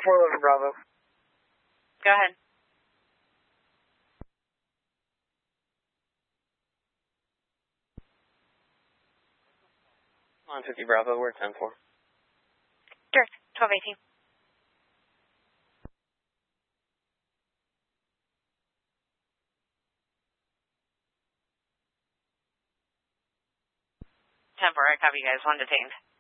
411 Bravo. Go ahead. On 50 Bravo, we're 10-4. Direct, 1218. I copy you guys. 1 detained.